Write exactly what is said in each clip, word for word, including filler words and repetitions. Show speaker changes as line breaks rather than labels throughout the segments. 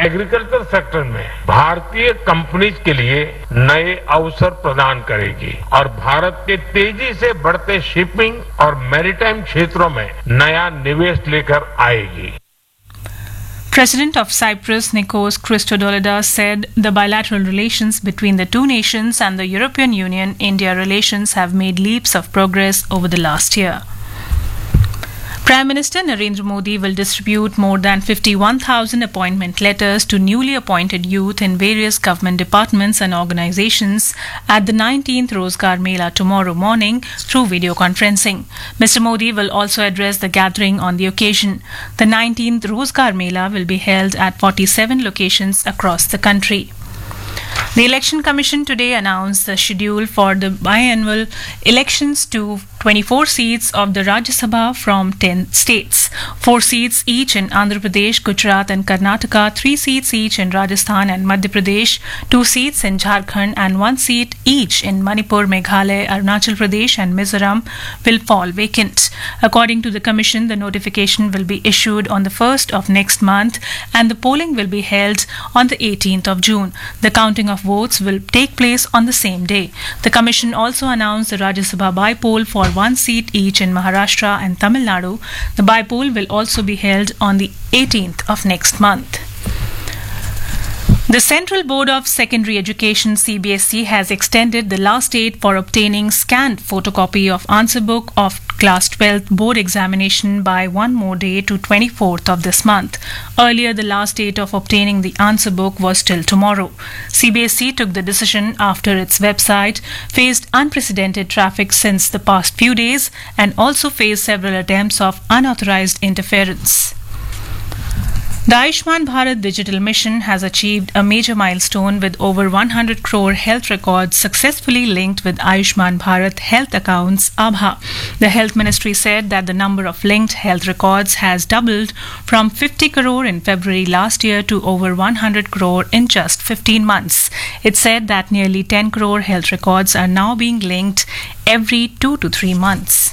Agriculture sector में भारतीय companies के लिए नए अवसर प्रदान करेगी और भारत के तेजी से बढ़ते शिपिंग और मैरीटाइम क्षेत्रों में नया निवेश लेकर आएगी।
President of Cyprus, Nikos Christodoulides, said the bilateral relations between the two nations and the European Union-India relations have made leaps of progress over the last year. Prime Minister Narendra Modi will distribute more than fifty-one thousand appointment letters to newly appointed youth in various government departments and organizations at the nineteenth Rozgar Mela tomorrow morning through video conferencing. Mister Modi will also address the gathering on the occasion. The nineteenth Rozgar Mela will be held at forty-seven locations across the country. The Election Commission today announced the schedule for the biannual elections to twenty-four seats of the Rajya Sabha from ten states. Four seats each in Andhra Pradesh, Gujarat and Karnataka, three seats each in Rajasthan and Madhya Pradesh, two seats in Jharkhand and one seat each in Manipur, Meghalaya, Arunachal Pradesh and Mizoram will fall vacant. According to the Commission, the notification will be issued on the first of next month and the polling will be held on the eighteenth of June. The counting of votes will take place on the same day. The Commission also announced the Rajya Sabha by-poll for one seat each in Maharashtra and Tamil Nadu. The by-poll will also be held on the eighteenth of next month. The Central Board of Secondary Education C B S E has extended the last date for obtaining scanned photocopy of answer book of Class twelfth board examination by one more day to twenty-fourth of this month. Earlier, the last date of obtaining the answer book was till tomorrow. C B S E took the decision after its website faced unprecedented traffic since the past few days and also faced several attempts of unauthorized interference. The Ayushman Bharat Digital Mission has achieved a major milestone with over one hundred crore health records successfully linked with Ayushman Bharat health accounts A B H A. The Health Ministry said that the number of linked health records has doubled from fifty crore in February last year to over one hundred crore in just fifteen months. It said that nearly ten crore health records are now being linked every two to three months.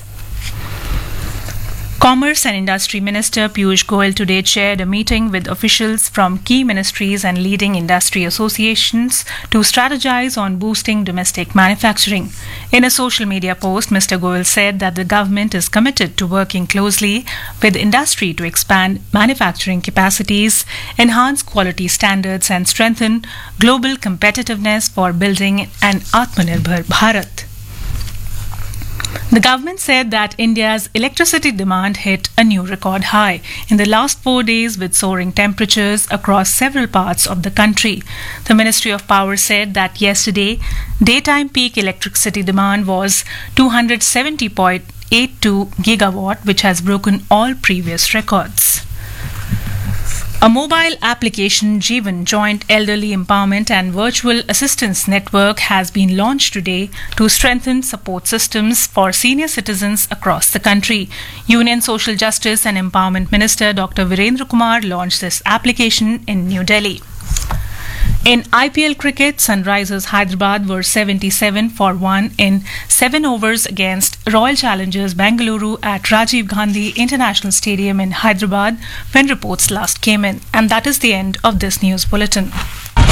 Commerce and Industry Minister Piyush Goyal today chaired a meeting with officials from key ministries and leading industry associations to strategize on boosting domestic manufacturing. In a social media post, Mister Goyal said that the government is committed to working closely with industry to expand manufacturing capacities, enhance quality standards and strengthen global competitiveness for building an Atmanirbhar Bharat. The government said that India's electricity demand hit a new record high in the last four days with soaring temperatures across several parts of the country. The Ministry of Power said that yesterday, daytime peak electricity demand was two hundred seventy point eight two gigawatt, which has broken all previous records. A mobile application, Jeevan Joint Elderly Empowerment and Virtual Assistance Network, has been launched today to strengthen support systems for senior citizens across the country. Union Social Justice and Empowerment Minister Doctor Virendra Kumar launched this application in New Delhi. In I P L cricket, Sunrisers Hyderabad were seventy-seven for one in seven overs against Royal Challengers Bengaluru at Rajiv Gandhi International Stadium in Hyderabad when reports last came in. And that is the end of this news bulletin.